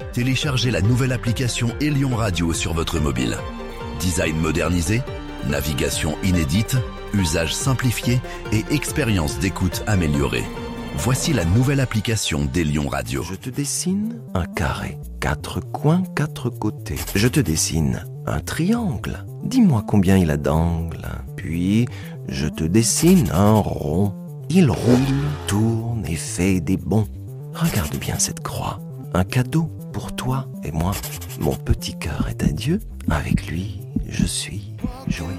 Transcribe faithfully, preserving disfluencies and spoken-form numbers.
téléchargez la nouvelle application Elion Radio sur votre mobile. Design modernisé, navigation inédite, usage simplifié et expérience d'écoute améliorée. Voici la nouvelle application d'Elion Radio. Je te dessine un carré, quatre coins, quatre côtés. Je te dessine un triangle. Dis-moi combien il a d'angles. Puis, je te dessine un rond. Il roule, tourne et fait des bonds. Regarde bien cette croix. Un cadeau pour toi et moi. Mon petit cœur est à Dieu. Avec lui, je suis joyeux.